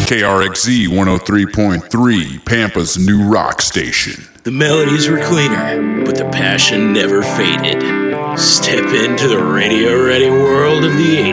KRXZ 103.3, Pampa's new rock station. The melodies were cleaner, but the passion never faded. Step into the radio-ready world of the